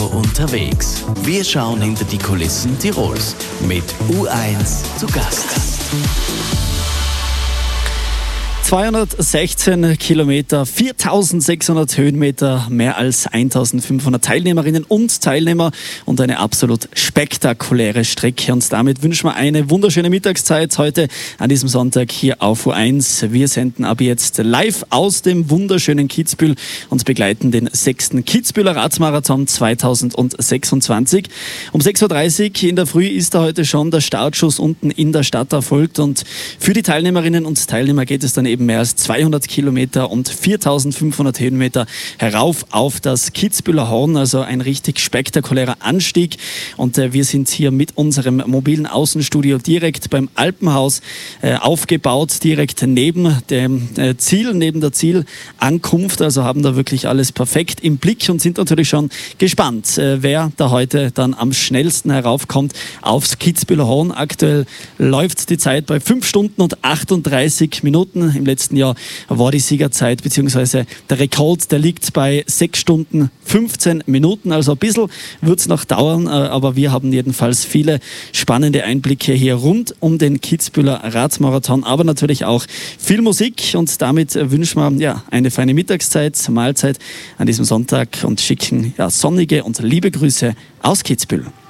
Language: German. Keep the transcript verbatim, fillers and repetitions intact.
unterwegs. Wir schauen hinter die Kulissen Tirols mit U eins zu Gast. zweihundertsechzehn Kilometer, viertausendsechshundert Höhenmeter, mehr als eintausendfünfhundert Teilnehmerinnen und Teilnehmer und eine absolut spektakuläre Strecke. Und damit wünschen wir eine wunderschöne Mittagszeit heute an diesem Sonntag hier auf U eins. Wir senden ab jetzt live aus dem wunderschönen Kitzbühel und begleiten den sechsten Kitzbüheler Radmarathon zweitausendsechsundzwanzig. Um sechs Uhr dreißig in der Früh ist da heute schon der Startschuss unten in der Stadt erfolgt und für die Teilnehmerinnen und Teilnehmer geht es dann eben mehr als zweihundert Kilometer und viertausendfünfhundert Höhenmeter herauf auf das Kitzbüheler Horn, also ein richtig spektakulärer Anstieg. Und äh, wir sind hier mit unserem mobilen Außenstudio direkt beim Alpenhaus äh, aufgebaut, direkt neben dem äh, Ziel, neben der Zielankunft. Also haben da wirklich alles perfekt im Blick und sind natürlich schon gespannt, äh, wer da heute dann am schnellsten heraufkommt aufs Kitzbüheler Horn. Aktuell läuft die Zeit bei fünf Stunden und achtunddreißig Minuten. Im letzten Jahr war die Siegerzeit bzw. der Rekord, der liegt bei sechs Stunden fünfzehn Minuten. Also ein bisschen wird es noch dauern, aber wir haben jedenfalls viele spannende Einblicke hier rund um den Kitzbüheler Radmarathon, aber natürlich auch viel Musik und damit wünschen wir ja, eine feine Mittagszeit, Mahlzeit an diesem Sonntag und schicken ja, sonnige und liebe Grüße aus Kitzbühel.